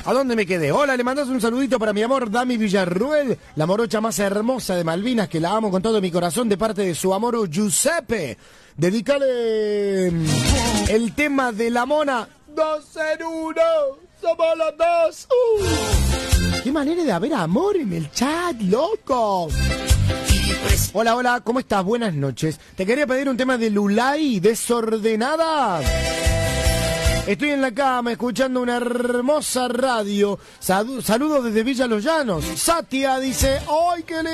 ¿A dónde me quedé? Hola, le mandás un saludito para mi amor Dami Villarruel, la morocha más hermosa de Malvinas, que la amo con todo mi corazón, de parte de su amor Giuseppe. Dedicale el tema de la mona. 2 en 1, somos los dos. ¡Qué manera de haber amor en el chat, loco! Hola, hola, ¿cómo estás? Buenas noches. Te quería pedir un tema de Lulay, Desordenada. Estoy en la cama escuchando una hermosa radio. Saludos desde Villa Los Llanos. Satia dice, ¡ay, qué lindo!